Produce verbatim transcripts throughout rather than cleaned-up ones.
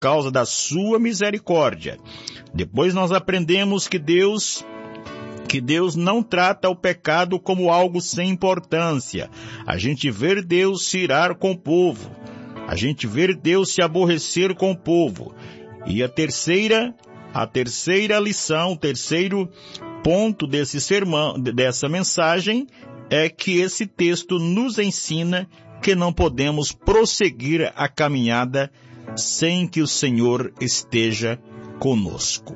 causa da sua misericórdia. Depois nós aprendemos que Deus, que Deus não trata o pecado como algo sem importância. A gente vê Deus se irar com o povo. A gente vê Deus se aborrecer com o povo. E a terceira, a terceira lição, o terceiro ponto desse sermão, dessa mensagem, é que esse texto nos ensina que não podemos prosseguir a caminhada sem que o Senhor esteja conosco.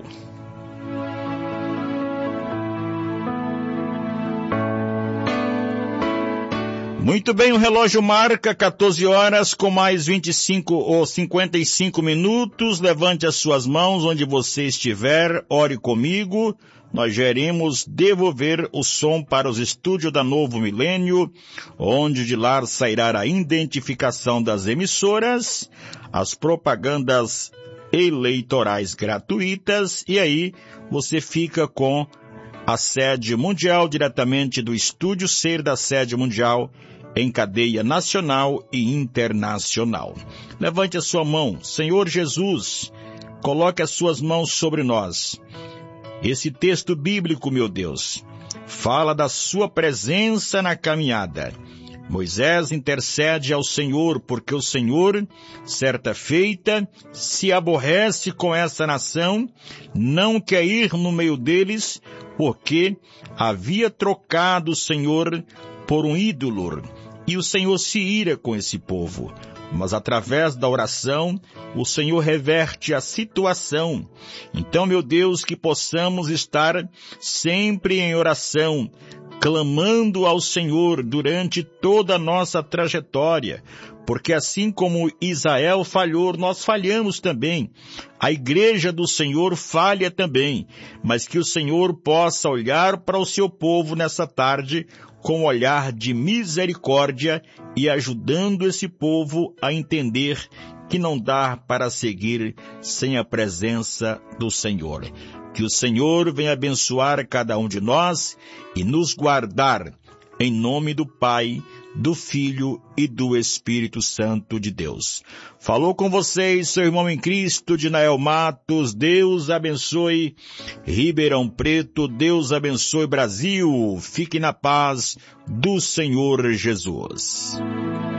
Muito bem, o relógio marca quatorze horas com mais vinte e cinco ou cinquenta e cinco minutos. Levante as suas mãos onde você estiver, ore comigo. Nós já iremos devolver o som para os estúdios da Novo Milênio, onde de lá sairá a identificação das emissoras, as propagandas eleitorais gratuitas, e aí você fica com a sede mundial diretamente do Estúdio Ser da sede mundial em cadeia nacional e internacional. Levante a sua mão. Senhor Jesus, coloque as suas mãos sobre nós. Esse texto bíblico, meu Deus, fala da sua presença na caminhada. Moisés intercede ao Senhor, porque o Senhor, certa feita, se aborrece com essa nação, não quer ir no meio deles, porque havia trocado o Senhor por um ídolo, e o Senhor se ira com esse povo. Mas através da oração, o Senhor reverte a situação. Então, meu Deus, que possamos estar sempre em oração, clamando ao Senhor durante toda a nossa trajetória, porque assim como Israel falhou, nós falhamos também. A igreja do Senhor falha também, mas que o Senhor possa olhar para o seu povo nessa tarde com um olhar de misericórdia e ajudando esse povo a entender que não dá para seguir sem a presença do Senhor. Que o Senhor venha abençoar cada um de nós e nos guardar, em nome do Pai, do Filho e do Espírito Santo de Deus. Falou com vocês seu irmão em Cristo, Dinael Matos. Deus abençoe Ribeirão Preto, Deus abençoe Brasil. Fique na paz do Senhor Jesus.